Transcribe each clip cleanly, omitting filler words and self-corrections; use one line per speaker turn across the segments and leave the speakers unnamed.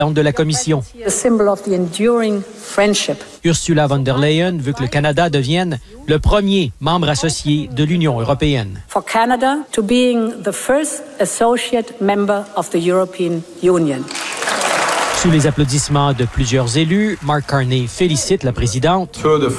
de la Commission. Ursula von der Leyen veut que le Canada devienne le premier membre associé de l'Union européenne.
For Canada to being the first associate member of the European Union.
Sous les applaudissements de plusieurs élus, Mark Carney félicite la présidente.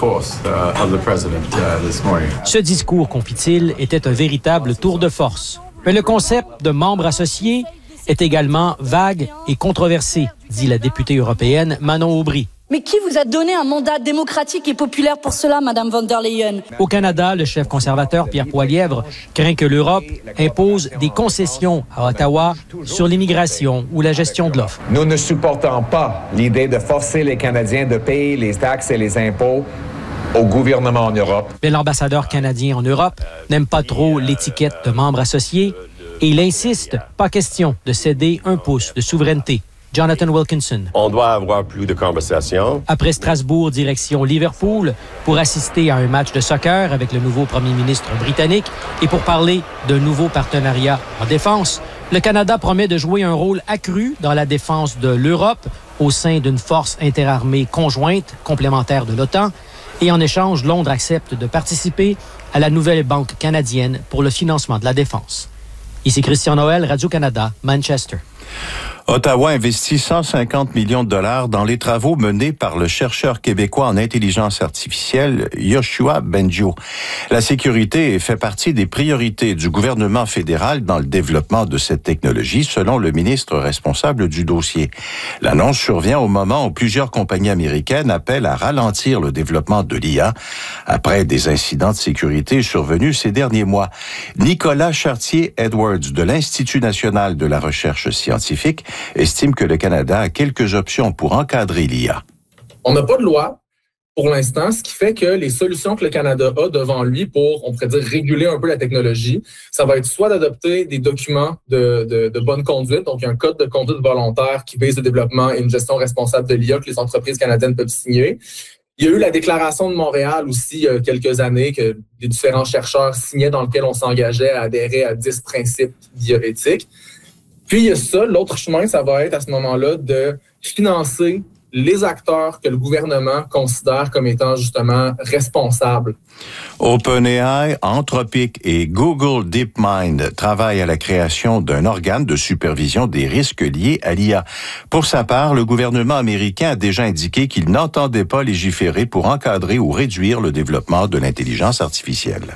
Ce discours, confie-t-il, était un véritable tour de force. Mais le concept de membre associé est également vague et controversé, dit la députée européenne Manon Aubry.
Mais qui vous a donné un mandat démocratique et populaire pour cela, Madame von der Leyen?
Au Canada, le chef conservateur Pierre Poilievre craint que l'Europe impose des concessions à Ottawa sur l'immigration ou la gestion de l'offre.
Nous ne supportons pas l'idée de forcer les Canadiens de payer les taxes et les impôts au gouvernement en Europe.
Mais l'ambassadeur canadien en Europe n'aime pas trop l'étiquette de membre associé et il insiste, pas question de céder un pouce de souveraineté. Jonathan Wilkinson.
On doit avoir plus de conversations.
Après Strasbourg, direction Liverpool, pour assister à un match de soccer avec le nouveau premier ministre britannique et pour parler d'un nouveau partenariat en défense, le Canada promet de jouer un rôle accru dans la défense de l'Europe au sein d'une force interarmée conjointe, complémentaire de l'OTAN, et en échange, Londres accepte de participer à la nouvelle banque canadienne pour le financement de la défense. Ici Christian Noël, Radio-Canada, Manchester.
Ottawa investit 150 millions de dollars dans les travaux menés par le chercheur québécois en intelligence artificielle Yoshua Bengio. La sécurité fait partie des priorités du gouvernement fédéral dans le développement de cette technologie, selon le ministre responsable du dossier. L'annonce survient au moment où plusieurs compagnies américaines appellent à ralentir le développement de l'IA après des incidents de sécurité survenus ces derniers mois. Nicolas Chartier-Edwards de l'Institut national de la recherche scientifique estime que le Canada a quelques options pour encadrer l'IA.
On n'a pas de loi pour l'instant, ce qui fait que les solutions que le Canada a devant lui pour, on pourrait dire, réguler un peu la technologie, ça va être soit d'adopter des documents de bonne conduite, donc un code de conduite volontaire qui vise le développement et une gestion responsable de l'IA que les entreprises canadiennes peuvent signer. Il y a eu la Déclaration de Montréal aussi, il y a quelques années, que les différents chercheurs signaient dans lequel on s'engageait à adhérer à 10 principes bioéthiques. Puis il y a ça, l'autre chemin, ça va être à ce moment-là de financer les acteurs que le gouvernement considère comme étant justement responsables.
OpenAI, Anthropic et Google DeepMind travaillent à la création d'un organe de supervision des risques liés à l'IA. Pour sa part, le gouvernement américain a déjà indiqué qu'il n'entendait pas légiférer pour encadrer ou réduire le développement de l'intelligence artificielle.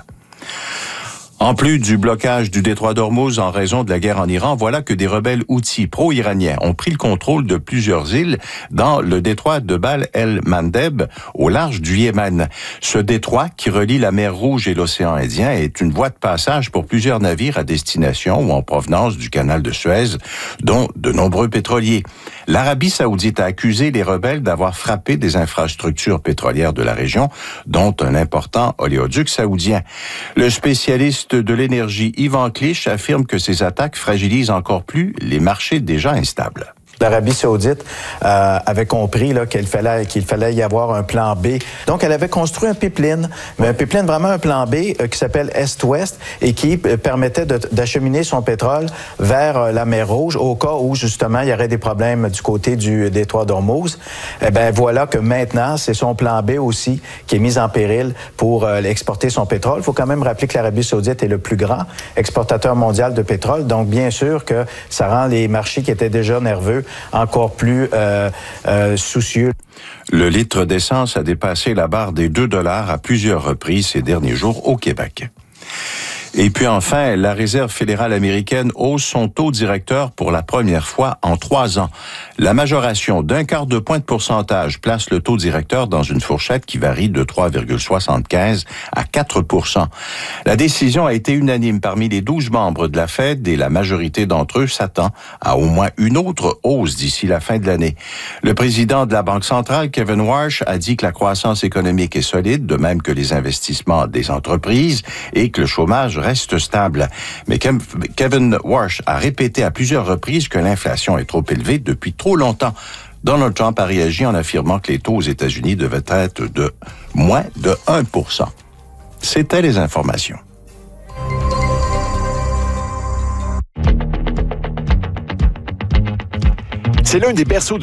En plus du blocage du détroit d'Ormuz en raison de la guerre en Iran, voilà que des rebelles houthis pro-iraniens ont pris le contrôle de plusieurs îles dans le détroit de Bab el-Mandeb, au large du Yémen. Ce détroit, qui relie la mer Rouge et l'océan Indien, est une voie de passage pour plusieurs navires à destination ou en provenance du canal de Suez, dont de nombreux pétroliers. L'Arabie saoudite a accusé les rebelles d'avoir frappé des infrastructures pétrolières de la région, dont un important oléoduc saoudien. Le spécialiste de l'énergie Yvan Clich affirme que ces attaques fragilisent encore plus les marchés déjà instables.
L'Arabie saoudite avait compris là, qu'il fallait y avoir un plan B. Donc, elle avait construit un pipeline, mais un pipeline vraiment un plan B qui s'appelle Est-Ouest et qui permettait d'acheminer son pétrole vers la mer Rouge au cas où, justement, il y aurait des problèmes du côté du détroit d'Ormuz. Eh bien, voilà que maintenant, c'est son plan B aussi qui est mis en péril pour exporter son pétrole. Il faut quand même rappeler que l'Arabie saoudite est le plus grand exportateur mondial de pétrole. Donc, bien sûr que ça rend les marchés qui étaient déjà nerveux encore plus soucieux.
Le litre d'essence a dépassé la barre des 2 $ à plusieurs reprises ces derniers jours au Québec. Et puis enfin, la Réserve fédérale américaine hausse son taux directeur pour la première fois en 3 ans. La majoration d'1/4 de point de pourcentage place le taux directeur dans une fourchette qui varie de 3,75 à 4%. La décision a été unanime parmi les 12 membres de la Fed et la majorité d'entre eux s'attend à au moins une autre hausse d'ici la fin de l'année. Le président de la Banque centrale, Kevin Warsh, a dit que la croissance économique est solide, de même que les investissements des entreprises et que le chômage reste stable. Mais Kevin Warsh a répété à plusieurs reprises que l'inflation est trop élevée depuis trop longtemps. Donald Trump a réagi en affirmant que les taux aux États-Unis devaient être de moins de 1%. C'était les informations.
C'est l'un des berceaux du